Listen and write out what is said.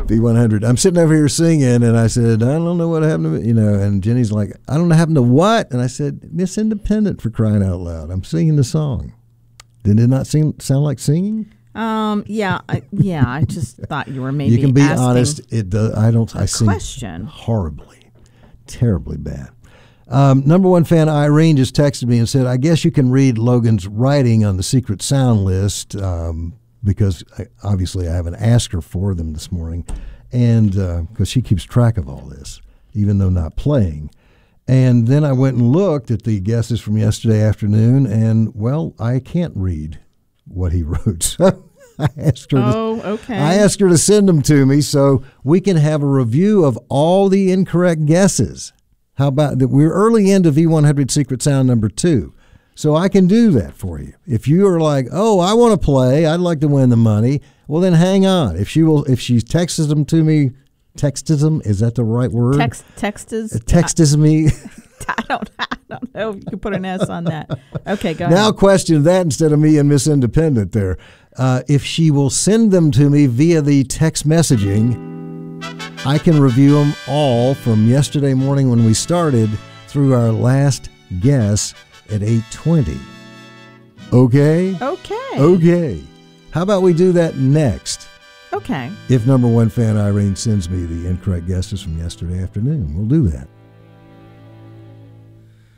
V100. I'm sitting over here singing, and I said, I don't know what happened to me, and Jenny's like, I don't know what happened to what? And I said, Miss Independent, for crying out loud. I'm singing the song. Did it not sound like singing? Yeah. I just thought you were maybe. You can be asking honest. It does. I sing question. Horribly, terribly bad. Number one fan Irene just texted me and said, I guess you can read Logan's writing on the secret sound list because obviously I haven't asked her for them this morning, and because she keeps track of all this, even though not playing. And then I went and looked at the guesses from yesterday afternoon, and, well, I can't read what he wrote. So I asked her to send them to me so we can have a review of all the incorrect guesses. How about that? We're early into V100 Secret Sound number 2. So I can do that for you. If you are like, oh, I want to play, I'd like to win the money, well, then hang on. If she texts them to me, is that the right word? Texts me. I don't know if you can put an S on that. Okay, go ahead. Now question that instead of me and Miss Independent there. If she will send them to me via the text messaging, I can review them all from yesterday morning when we started through our last guess at 8:20. Okay? Okay. How about we do that next? Okay. If number one fan Irene sends me the incorrect guesses from yesterday afternoon, we'll do that.